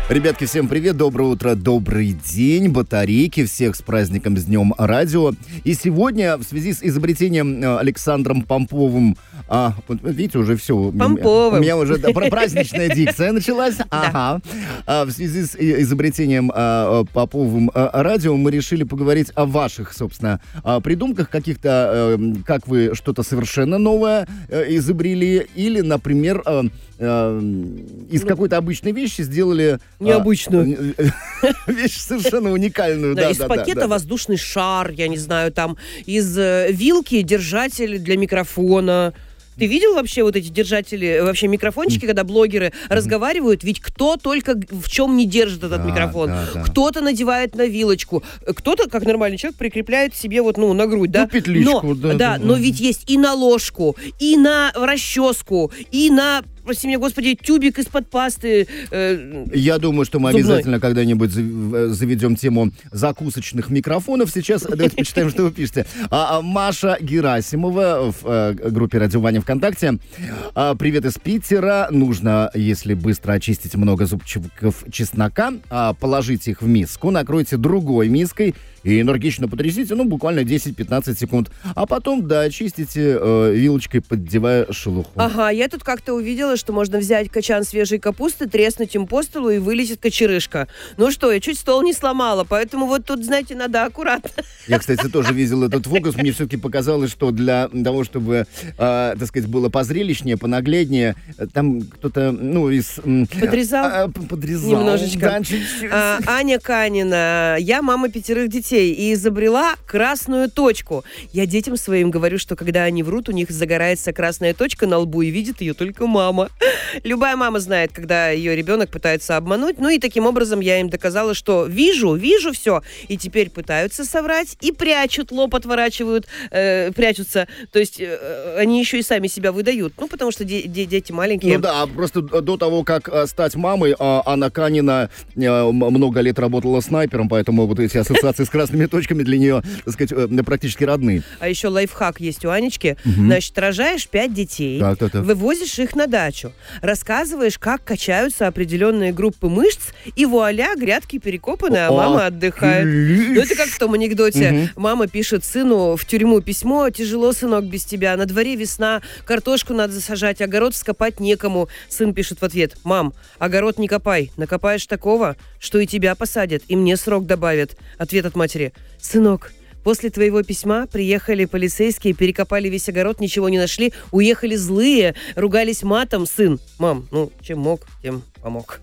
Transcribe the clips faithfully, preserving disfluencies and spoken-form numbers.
Ребятки, всем привет, доброе утро, добрый день, батарейки, всех с праздником, с Днем Радио. И сегодня в связи с изобретением Александром Помповым, а, вот, видите, уже все, Помповым. У меня уже да, праздничная дикция началась. Ага. А, в связи с изобретением а, Поповым а, радио мы решили поговорить о ваших, собственно, а, придумках, каких-то, а, как вы что-то совершенно новое а, изобрели, или, например, а, а, из какой-то обычной вещи сделали... Необычную. А, вещь совершенно уникальную. Да, да, из да, пакета да, да. воздушный шар, я не знаю, там, из э, вилки держатель для микрофона. Ты видел вообще вот эти держатели, вообще микрофончики, когда блогеры mm-hmm. разговаривают? Ведь кто только в чем не держит этот да, микрофон. Да, да. Кто-то надевает на вилочку, кто-то, как нормальный человек, прикрепляет себе вот, ну, на грудь, да? Ну, петличку, но, да. Да, да, но да. ведь есть и на ложку, и на расческу, и на... Прости меня, господи, тюбик из-под пасты. Э, Я думаю, что мы зубной. обязательно когда-нибудь заведем тему закусочных микрофонов. Сейчас давайте почитаем, что вы пишете. А, а, Маша Герасимова в а, группе «Радио Ваня» ВКонтакте. А, привет из Питера. Нужно, если быстро очистить много зубчиков чеснока, а, положите их в миску, накройте другой миской и энергично потрясите, ну, буквально десять-пятнадцать секунд. А потом, да, очистите э, вилочкой, поддевая шелуху. Ага, я тут как-то увидела, что можно взять качан свежей капусты, треснуть им по столу, и вылезет кочерышка. Ну что, я чуть стол не сломала, поэтому вот тут, знаете, надо аккуратно. Я, кстати, тоже видел этот фокус. Мне все-таки показалось, что для того, чтобы, э, так сказать, было позрелищнее, понагляднее, там кто-то, ну, из... Подрезал? Э, подрезал. Немножечко. Да, чуть-чуть. А, Аня Канина. Я мама пятерых детей и изобрела красную точку. Я детям своим говорю, что когда они врут, у них загорается красная точка на лбу, и видит ее только мама. Любая мама знает, когда ее ребенок пытается обмануть. Ну и таким образом я им доказала, что вижу, вижу все. И теперь пытаются соврать и прячут, лоб отворачивают, э, прячутся. То есть э, они еще и сами себя выдают. Ну, потому что де- де- дети маленькие. Ну да, просто до того, как э, стать мамой, э, Анна Канина э, много лет работала снайпером, поэтому вот эти ассоциации с красными точками для нее, так сказать, э, практически родные. А еще лайфхак есть у Анечки. Угу. Значит, рожаешь пять детей, так, так, так. вывозишь их на дачу, рассказываешь, как качаются определенные группы мышц, и вуаля, грядки перекопаны, а О, мама отдыхает. Ну, это как в том анекдоте. Угу. Мама пишет сыну в тюрьму письмо: «Тяжело, сынок, без тебя. На дворе весна, картошку надо засажать, огород вскопать некому». Сын пишет в ответ: «Мам, огород не копай. Накопаешь такого, что и тебя посадят, и мне срок добавят». Ответ от матери: «Сынок, после твоего письма приехали полицейские, перекопали весь огород, ничего не нашли, уехали злые, ругались матом. Сын, мам, ну, чем мог, тем помог».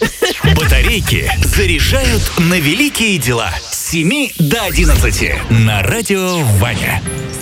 Батарейки заряжают на великие дела. С семи до одиннадцати на радио Ваня.